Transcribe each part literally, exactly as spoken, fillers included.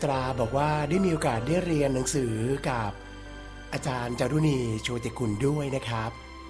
ตราบอกว่าได้มีโอกาสได้เรียนหนังสือกับอาจารย์จารุณีโชติกุลด้วยนะครับ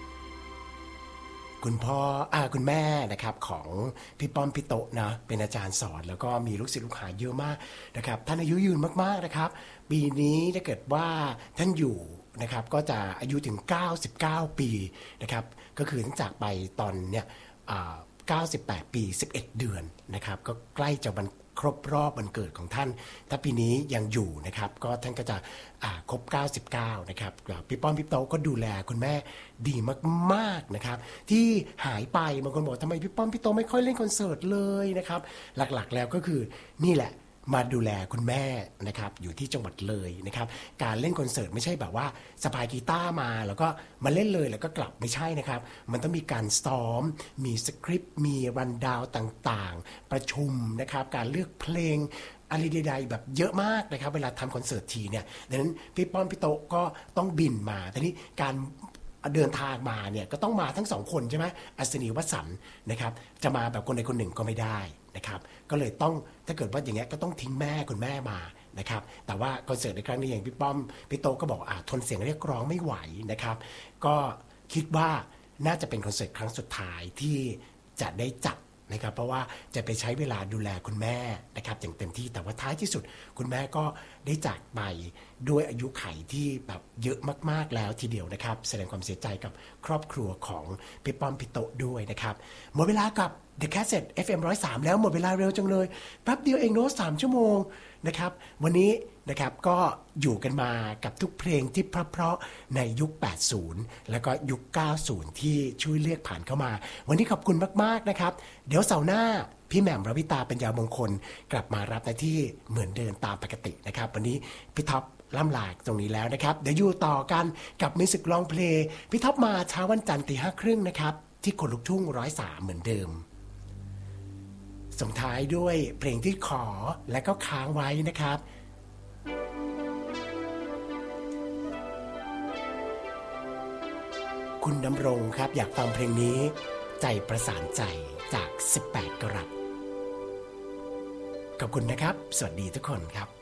คุณพ่ออ่าคุณแม่นะครับของพี่ป้อมพี่โตนะเป็นอาจารย์สอนแล้วก็มีลูกศิษย์ลูกหาเยอะมากนะครับท่านอายุยืนมากๆนะครับปีนี้ถ้าเกิดว่าท่านอยู่นะครับก็จะอายุถึงเก้าสิบเก้าปีนะครับก็คือตั้งจากไปตอนเนี่ยเก้าสิบแปดปีสิบเอ็ดเดือนนะครับก็ใกล้จะวันครบรอบวันเกิดของท่านถ้าปีนี้ยังอยู่นะครับก็ท่านก็จะครบเก้าสิบเก้านะครับพี่ป้อมพี่โตก็ดูแลคุณแม่ดีมากๆนะครับที่หายไปบางคนบอกทำไมพี่ป้อมพี่โตไม่ค่อยเล่นคอนเสิร์ตเลยนะครับหลักๆแล้วก็คือนี่แหละมาดูแลคุณแม่นะครับอยู่ที่จังหวัดเลยนะครับการเล่นคอนเสิร์ตไม่ใช่แบบว่าสะพายกีตาร์มาแล้วก็มาเล่นเลยแล้วก็กลับไม่ใช่นะครับมันต้องมีการซ้อมมีสคริปต์มีรันดาวต่างๆประชุมนะครับการเลือกเพลงอะไรใดๆแบบเยอะมากนะครับเวลาทำคอนเสิร์ตทีเนี่ยดังนั้นพี่ป้อมพี่โตก็ต้องบินมาทีนี้การเดินทางมาเนี่ยก็ต้องมาทั้งสองคนใช่ไหมอัศนีวสันต์นะครับจะมาแบบคนใดคนหนึ่งก็ไม่ได้นะครับก็เลยต้องถ้าเกิดว่าอย่างเงี้ยก็ต้องทิ้งแม่คุณแม่มานะครับแต่ว่าคอนเสิร์ตในครั้งนี้อย่างพี่ป้อมพี่โตก็บอกอ่าทนเสียงเรียกร้องไม่ไหวนะครับก็คิดว่าน่าจะเป็นคอนเสิร์ตครั้งสุดท้ายที่จะได้จัดนะครับเพราะว่าจะไปใช้เวลาดูแลคุณแม่นะครับอย่างเต็มที่แต่ว่าท้ายที่สุดคุณแม่ก็ได้จากไปด้วยอายุไขที่แบบเยอะมากๆแล้วทีเดียวนะครับแสดงความเสียใจกับครอบครัวของพี่ป้อมพี่โตด้วยนะครับหมดเวลากับ The Cassette เอฟ เอ็ม หนึ่งร้อยสาม แล้วหมดเวลาเร็วจังเลยแป๊บเดียวเองเนาะสามชั่วโมงนะครับวันนี้นะครับก็อยู่กันมากับทุกเพลงที่เพราะๆในยุคแปดสิบแล้วก็ยุคเก้าสิบที่ช่วยเลือกผ่านเข้ามาวันนี้ขอบคุณมากๆนะครับเดี๋ยวเสาร์หน้าพี่แหม่มรวิตาปัญญามงคลกลับมารับหน้าที่เหมือนเดิมตามปกตินะครับวันนี้พี่ท็อปล่ำลาตรงนี้แล้วนะครับเดี๋ยวอยู่ต่อกันกับมิวสิกลองเพลงพี่ท็อปมาเช้าวันจันทร์ตีห้าครึ่งนะครับที่คนลุกทุ่งร้อยสามเหมือนเดิมส่งท้ายด้วยเพลงที่ขอและก็ค้างไว้นะครับคุณดำรงครับอยากฟังเพลงนี้ใจประสานใจจากสิบแปดกรัตขอบคุณนะครับสวัสดีทุกคนครับ